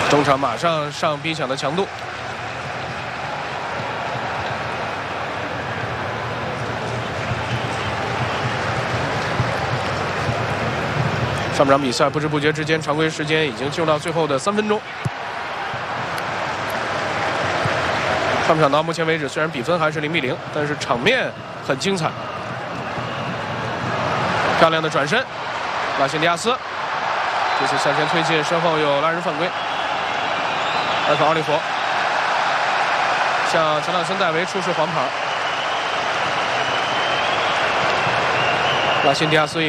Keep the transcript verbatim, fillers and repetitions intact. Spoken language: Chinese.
中场马上上逼抢的强度。上半场比赛不知不觉之间，常规时间已经进入到最后的三分钟。上半场到目前为止，虽然比分还是零比零，但是场面很精彩。漂亮的转身，拉辛迪亚斯，这次向前推进，身后有拉人犯规。埃克奥利弗向乔纳森戴维出示黄牌。拉辛迪亚斯也